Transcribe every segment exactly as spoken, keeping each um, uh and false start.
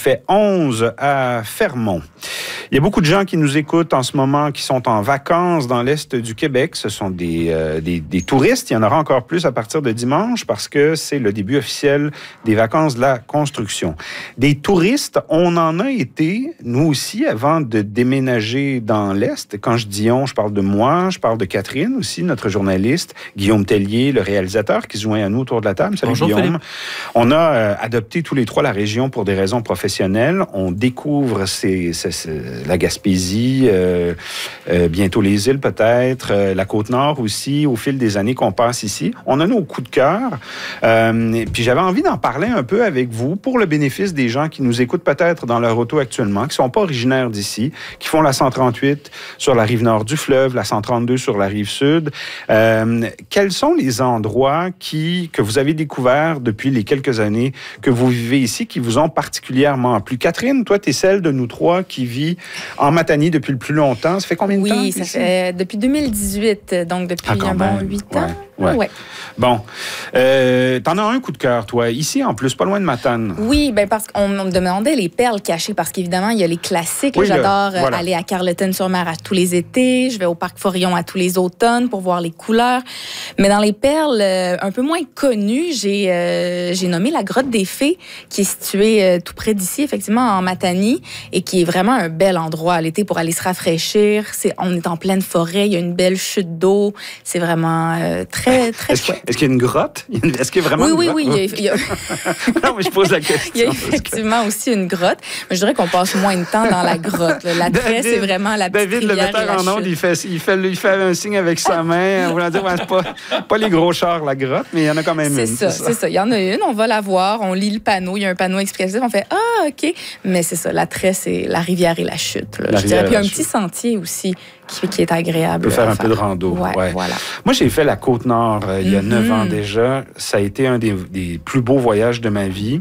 fait onze à Fermont. Il y a beaucoup de gens qui nous écoutent en ce moment, qui sont en vacances dans l'Est du Québec. Ce sont des, euh, des, des touristes. Il y en aura encore plus à partir de dimanche parce que c'est le début officiel des vacances de la construction. Des touristes, on en a été, nous aussi, avant de déménager dans l'Est. Quand je dis on, je parle de moi, je parle de Catherine aussi, notre journaliste, Guillaume Tellier, le réalisateur, qui se joint à nous autour de la table. Salut Bonjour, Guillaume. Philippe. On a euh, adopté tous les trois la région pour des raisons professionnelles. On découvre ces, ces, ces, la Gaspésie, euh, euh, bientôt les îles peut-être, euh, la Côte-Nord aussi, au fil des années qu'on passe ici. On a nos coups de cœur. Euh, puis j'avais envie d'en parler un peu avec vous pour le bénéfice des gens qui nous écoutent peut-être dans leur auto actuellement, qui ne sont pas originaires d'ici, qui font la cent trente-huit sur la rive nord du fleuve, la cent trente-deux sur la rive sud. Euh, quels sont les endroits qui, que vous avez découverts depuis les quelques années que vous vivez ici, qui vous ont particulièrement plu? Catherine, toi, tu es celle de nous trois qui vit en Matanie depuis le plus longtemps. Ça fait combien de oui, temps? Oui, ça ici? fait depuis deux mille dix-huit, donc depuis ah, un bon huit ans. Ouais. Ouais. Ouais. Bon. Euh, t'en as un coup de cœur, toi. Ici, en plus, pas loin de Matane. Oui, ben parce qu'on me demandait les perles cachées, parce qu'évidemment, il y a les classiques. Oui, J'adore le, voilà. aller à Carleton-sur-Mer à tous les étés. Je vais au Parc Forillon à tous les automnes pour voir les couleurs. Mais dans les perles euh, un peu moins connues, j'ai, euh, j'ai nommé la Grotte des Fées, qui est située euh, tout près d'ici, effectivement, en Matanie, et qui est vraiment un bel endroit à l'été pour aller se rafraîchir. C'est, on est en pleine forêt, il y a une belle chute d'eau. C'est vraiment euh, très, très est-ce chouette. Que, est-ce qu'il y a une grotte? Est-ce qu'il y a vraiment oui, une oui, grotte? Oui, oui, il y a... Non, mais je pose la question. Il y a effectivement que... aussi une grotte. Mais je dirais qu'on passe moins de temps dans la grotte. Là. L'attrait, c'est vraiment la petite David, rivière le metteur en ondes, il fait, il, fait, il fait un signe avec sa main. On va dire, ouais, c'est pas, pas les gros chars, la grotte, mais il y en a quand même c'est une. Ça, c'est ça, c'est ça. Il y en a une. On va la voir. On lit le panneau. Il y a un panneau expressif. On fait, ah, OK. Mais c'est ça. L'attrait, c'est la rivière et la chute. Là, la je dirais. Puis il y a un chute. petit sentier aussi qui, qui est agréable. On peut faire un faire. peu de rando. Ouais, ouais. Voilà. Moi, j'ai fait la Côte-Nord euh, il y a mm-hmm. neuf ans déjà. Ça a été un des, des plus beaux voyages de ma vie.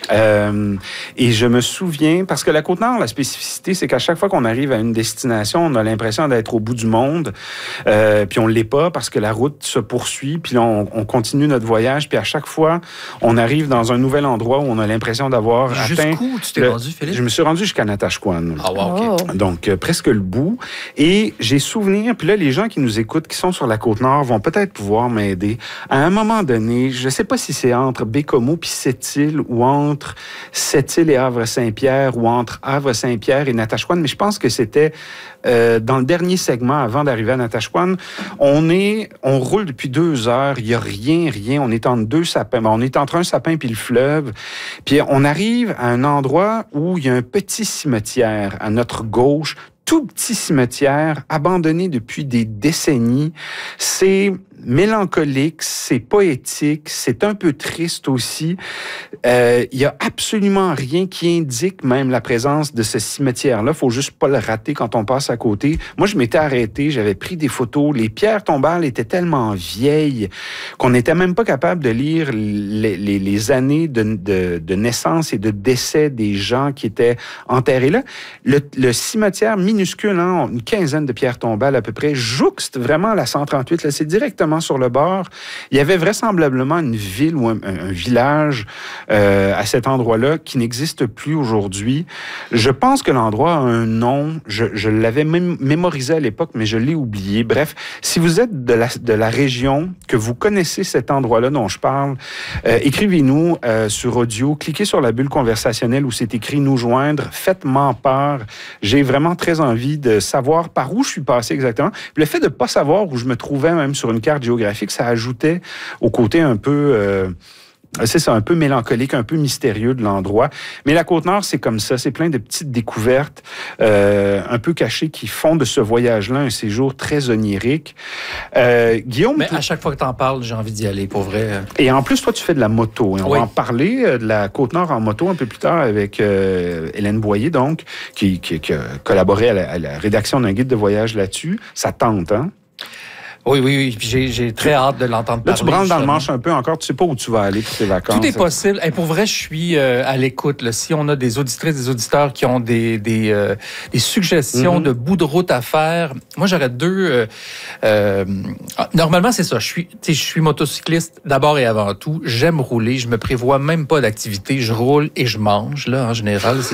Euh, et je me souviens, parce que la Côte-Nord, la spécificité, c'est qu'à chaque fois qu'on arrive à une destination, on a l'impression d'être au bout du monde. Euh, puis on ne l'est pas parce que la route se poursuit. Puis là, on, on continue notre voyage. Puis à chaque fois, on arrive dans un nouvel endroit où on a l'impression d'avoir atteint... Jusqu'où tu t'es le, rendu, Philippe? Je me suis rendu jusqu'à Natashquan. Ah, wow, OK. Oh. Donc, euh, presque le bout. Et j'ai souvenir, puis là, les gens qui nous écoutent, qui sont sur la Côte-Nord, vont peut-être pouvoir m'aider. À un moment donné, je ne sais pas si c'est entre Bécomo puis Sept-Îles ou entre Sept-Îles et Havre-Saint-Pierre ou entre Havre-Saint-Pierre et Natashquan, mais je pense que c'était euh, dans le dernier segment avant d'arriver à Natashquan. On est, on roule depuis deux heures, il n'y a rien, rien. On est entre deux sapins. On est entre un sapin puis le fleuve. Puis on arrive à un endroit où il y a un petit cimetière à notre gauche, tout petit cimetière, abandonné depuis des décennies. C'est mélancolique, c'est poétique, c'est un peu triste aussi. Euh, il y a absolument rien qui indique même la présence de ce cimetière-là. Il faut juste pas le rater quand on passe à côté. Moi, je m'étais arrêté, j'avais pris des photos. Les pierres tombales étaient tellement vieilles qu'on n'était même pas capable de lire les, les, les années de, de, de naissance et de décès des gens qui étaient enterrés là. Le, le cimetière minuscule, hein, une quinzaine de pierres tombales à peu près, jouxte vraiment la cent trente-huit. Là, c'est directement sur le bord. Il y avait vraisemblablement une ville ou un, un, un village euh, à cet endroit-là qui n'existe plus aujourd'hui. Je pense que l'endroit a un nom. Je, je l'avais même mémorisé à l'époque, mais je l'ai oublié. Bref, si vous êtes de la, de la région, que vous connaissez cet endroit-là dont je parle, euh, écrivez-nous euh, sur audio, cliquez sur la bulle conversationnelle où c'est écrit « Nous joindre », faites-m'en part. J'ai vraiment très envie de savoir par où je suis passé exactement. Puis le fait de ne pas savoir où je me trouvais même sur une carte géographique, ça ajoutait au côté un peu... Euh, c'est ça, un peu mélancolique, un peu mystérieux de l'endroit. Mais la Côte-Nord, c'est comme ça. C'est plein de petites découvertes euh, un peu cachées qui font de ce voyage-là un séjour très onirique. Euh, Guillaume... Mais à chaque fois que tu en parles, j'ai envie d'y aller, pour vrai. Et en plus, toi, tu fais de la moto. Et on oui. va en parler de la Côte-Nord en moto un peu plus tard avec euh, Hélène Boyer, donc, qui, qui, qui a collaboré à la, à la rédaction d'un guide de voyage là-dessus. Ça tente, hein? Oui, oui, oui. J'ai, j'ai très hâte de l'entendre Là, parler. tu branles dans le justement. manche un peu encore. Tu sais pas où tu vas aller pour tes vacances. Tout est possible. Et pour vrai, je suis euh, à l'écoute. Là. Si on a des auditrices, des auditeurs qui ont des, des, euh, des suggestions mm-hmm. de bout de route à faire, moi, j'aurais deux... Euh, euh, normalement, c'est ça. Je suis, je suis motocycliste d'abord et avant tout. J'aime rouler. Je me prévois même pas d'activité. Je roule et je mange, là, en général. C'est